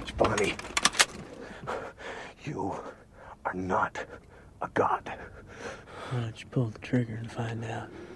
Bonnie, you are not a god. Why don't you pull the trigger and find out?